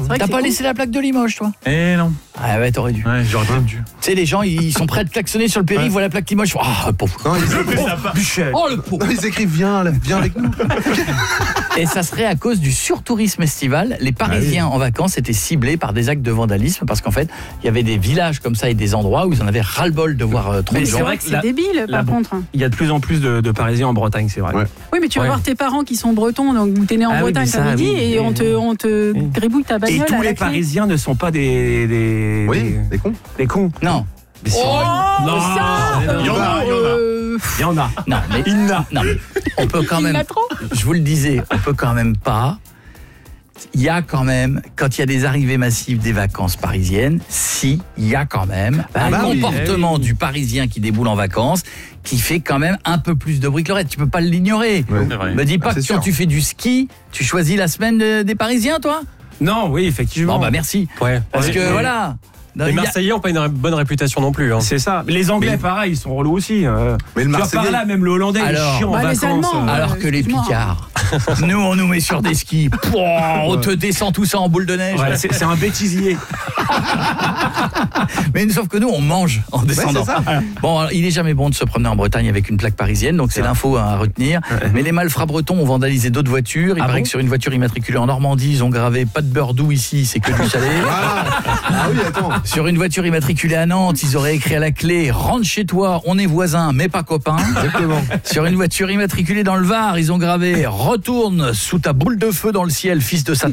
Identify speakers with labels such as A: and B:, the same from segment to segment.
A: T'as pas laissé la plaque de Limoges, toi?
B: Eh non.
A: Ah ouais, t'aurais dû.
B: Ouais, j'aurais peut-être dû.
A: Tu sais, les gens, ils sont prêts à te klaxonner sur le périph', ils voient la plaque Limoges, ah, pauvre.
C: Non, ils
A: Oh, le pauvre.
C: Non, ils écrivent viens avec nous.
A: Et ça serait à cause du surtourisme estival. Les Parisiens en vacances étaient ciblés par des actes de vandalisme parce qu'en fait, il y avait des villages comme ça et des endroits où ils en avaient ras-le-bol de voir trop de
D: Mais
A: gens.
D: c'est vrai que c'est débile, par contre.
B: Il y a de plus en plus de Parisiens en Bretagne, c'est vrai.
C: Ouais.
D: Oui, mais tu vas voir tes parents qui sont bretons, donc t'es né en Bretagne,
B: mais ça,
D: t'as dit,
B: oui.
D: et on te gribouille ta
B: Et
D: bagnole.
B: tous
D: à la
B: les
D: clé.
B: Parisiens ne sont pas des
C: cons.
B: Des cons.
A: Non.
B: Mais c'est vrai. Non,
D: ça,
B: il y en a. Il y en a.
A: Non, mais non, mais on peut quand
D: Il
A: même.
D: l'a trop.
A: Je vous le disais, on peut quand même pas. Il y a quand même, quand il y a des arrivées massives des vacances parisiennes, il y a quand même un comportement du Parisien qui déboule en vacances qui fait quand même un peu plus de bruit que le reste. Tu peux pas l'ignorer.
C: Ouais.
A: Me dis pas que
C: sûr.
A: quand tu fais du ski, tu choisis la semaine des Parisiens, toi?
B: Non, oui, effectivement.
A: Bon, bah merci.
B: Ouais.
A: Parce que voilà. Non,
E: Les
A: il y a-
E: Marseillais n'ont pas une bonne réputation non plus. Hein.
B: C'est ça. Les Anglais, pareil, ils sont relous aussi.
C: Mais le
B: Tu vois,
C: Marseillais.
B: par là, même le Hollandais, il
A: Alors,
B: est chiant en
D: bah, les
B: vacances.
D: Allemands,
A: Alors que les
D: excuse-moi.
A: Picards, nous on nous met sur des skis, pouah, on te descend tout ça en boule de neige.
B: Ouais, c'est un bêtisier.
A: Mais sauf que nous on mange en descendant.
C: c'est ça.
A: Bon, alors, il est jamais bon de se promener en Bretagne avec une plaque parisienne, donc c'est l'info à retenir. Mais les malfrats bretons ont vandalisé d'autres voitures. Il paraît que sur une voiture immatriculée en Normandie, ils ont gravé pas de beurre doux ici, c'est que du salé.
C: Ah oui, attends.
A: Sur une voiture immatriculée à Nantes, ils auraient écrit à la clé « Rentre chez toi, on est voisins, mais pas copains ».
C: Exactement.
A: Sur une voiture immatriculée dans le Var, ils ont gravé « Retourne sous ta boule de feu dans le ciel, fils de Satan ».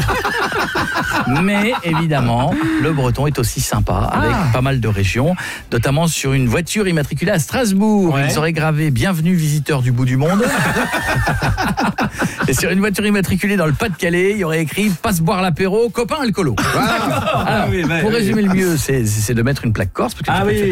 A: Mais évidemment, le breton est aussi sympa, avec pas mal de régions, notamment sur une voiture immatriculée à Strasbourg.
B: Ouais.
A: Ils auraient gravé « Bienvenue visiteur du bout du monde ». Et sur une voiture immatriculée dans le Pas-de-Calais, il y aurait écrit « Passe boire l'apéro, copain alcoolo ». Alors,
B: oui,
A: pour résumer le mieux, c'est de mettre une plaque corse. Parce que tu peux
B: oui.